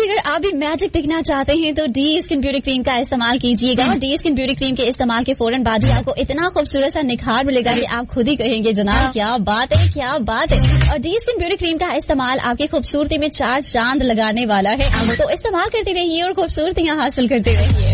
अगर आप भी मैजिक दिखना चाहते हैं तो डी स्किन ब्यूटी क्रीम का इस्तेमाल कीजिएगा। डी स्किन ब्यूटी क्रीम के इस्तेमाल के फौरन बाद ही आपको इतना खूबसूरत सा निखार मिलेगा कि आप खुद ही कहेंगे जनाब क्या बात है, क्या बात है। और डी स्किन ब्यूटी क्रीम का इस्तेमाल आपकी खूबसूरती में 4 चांद लगाने वाला है। तो इस्तेमाल करते रहिए और खूबसूरतियाँ हासिल करते रहिए।